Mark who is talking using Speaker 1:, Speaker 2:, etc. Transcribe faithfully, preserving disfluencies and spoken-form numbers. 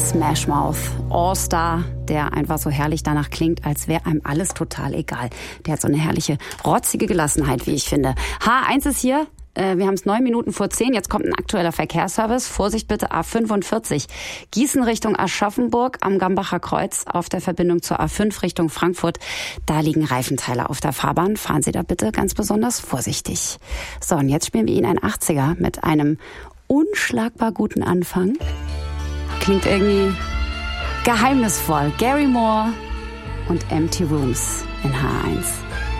Speaker 1: Smash Mouth, All-Star, der einfach so herrlich danach klingt, als wäre einem alles total egal. Der hat so eine herrliche, rotzige Gelassenheit, wie ich finde. H eins ist hier. Wir haben es neun Minuten vor zehn. Jetzt kommt ein aktueller Verkehrsservice. Vorsicht bitte, A fünfundvierzig. Gießen Richtung Aschaffenburg am Gambacher Kreuz auf der Verbindung zur A fünf Richtung Frankfurt. Da liegen Reifenteile auf der Fahrbahn. Fahren Sie da bitte ganz besonders vorsichtig. So, und jetzt spielen wir Ihnen ein achtziger mit einem unschlagbar guten Anfang. Klingt irgendwie geheimnisvoll. Gary Moore und Empty Rooms in H eins.